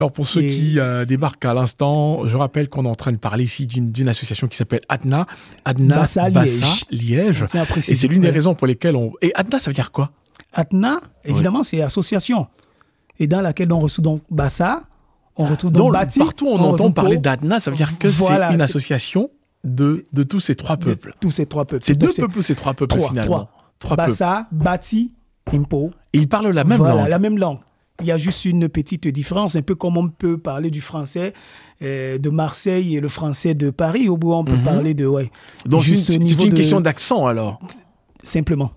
Alors pour ceux qui débarquent à l'instant, je rappelle qu'on est en train de parler ici d'une association qui s'appelle ADNA, Bassa Liège. Et c'est l'une des raisons pour lesquelles on... Et ADNA, ça veut dire quoi? ADNA, évidemment, c'est association. Et dans laquelle on retrouve donc Bassa, on retrouve donc Bati. Partout on entend parler d'ADNA, ça veut dire que c'est une association de tous ces trois peuples. Tous ces trois peuples. C'est deux peuples ou c'est trois peuples finalement? Trois Bassa, Bati, Impo. Et ils parlent la même langue. Voilà, la même langue. Il y a juste une petite différence, un peu comme on peut parler du français de Marseille et le français de Paris, au bout on peut parler de... Ouais, donc c'est une question d'accent alors? Simplement.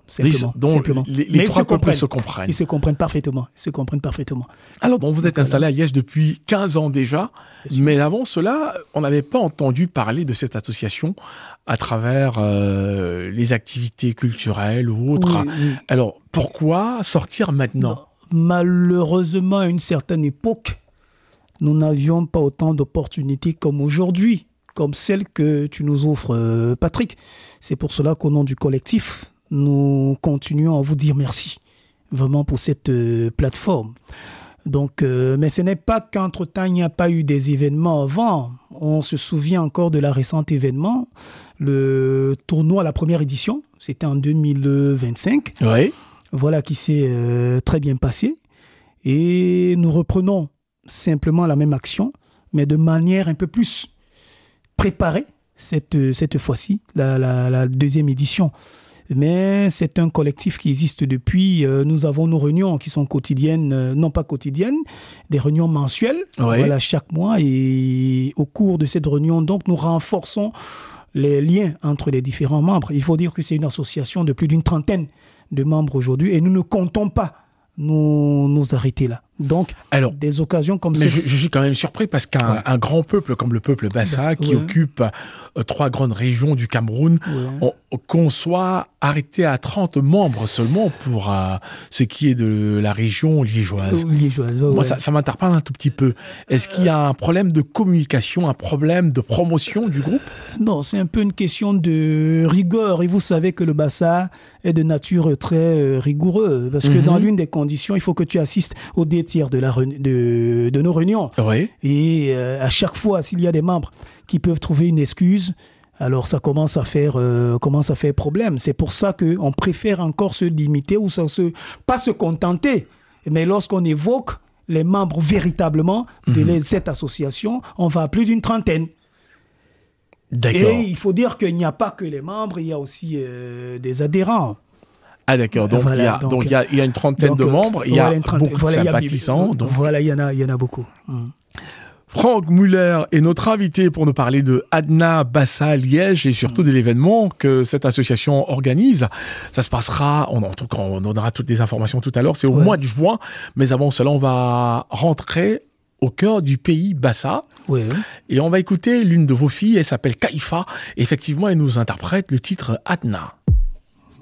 Les trois peuples se comprennent. Ils se comprennent parfaitement. Alors, vous êtes installé à Liège depuis 15 ans déjà, mais avant cela, on n'avait pas entendu parler de cette association à travers les activités culturelles ou autres. Oui. Alors, pourquoi sortir maintenant? Malheureusement, à une certaine époque, nous n'avions pas autant d'opportunités comme aujourd'hui, comme celle que tu nous offres, Patrick. C'est pour cela qu'au nom du collectif, nous continuons à vous dire merci, vraiment, pour cette plateforme. Donc, mais ce n'est pas qu'entre-temps, il n'y a pas eu des événements avant. On se souvient encore de la récente événement, le tournoi, la première édition, c'était en 2025. Oui. Voilà, qui s'est très bien passé. Et nous reprenons simplement la même action, mais de manière un peu plus préparée, cette fois-ci, la deuxième édition. Mais c'est un collectif qui existe depuis. Nous avons nos réunions qui sont quotidiennes, non pas quotidiennes, des réunions mensuelles, voilà, chaque mois. Et au cours de cette réunion, donc, nous renforçons les liens entre les différents membres. Il faut dire que c'est une association de plus d'une trentaine de membres aujourd'hui et nous ne comptons pas nous arrêter là. Donc, alors, des occasions comme ça. Je suis quand même surpris parce qu'un grand peuple comme le peuple Bassa, qui occupe 3 grandes régions du Cameroun, qu'on soit arrêté à 30 membres seulement pour ce qui est de la région liégeoise. Moi, ça m'interpelle un tout petit peu. Est-ce qu'il y a un problème de communication, un problème de promotion du groupe? Non, c'est un peu une question de rigueur. Et vous savez que le Bassa est de nature très rigoureuse parce que dans l'une des conditions, il faut que tu assistes au tiers de nos réunions. Oui. Et à chaque fois, s'il y a des membres qui peuvent trouver une excuse, alors ça commence à faire problème. C'est pour ça qu'on préfère encore se limiter ou pas se contenter. Mais lorsqu'on évoque les membres véritablement de cette association, on va à plus d'une trentaine. D'accord. Et il faut dire qu'il n'y a pas que les membres, il y a aussi des adhérents. Ah d'accord, donc il y a une trentaine de membres, il y a beaucoup de sympathisants. Voilà, il y en a beaucoup. Franck Muller est notre invité pour nous parler de ADNA Bassa Liège et surtout de l'événement que cette association organise. Ça se passera, en tout cas on donnera toutes les informations tout à l'heure, c'est au mois de juin, mais avant cela on va rentrer au cœur du pays Bassa. Et on va écouter l'une de vos filles, elle s'appelle Kaifa. Effectivement, elle nous interprète le titre ADNA.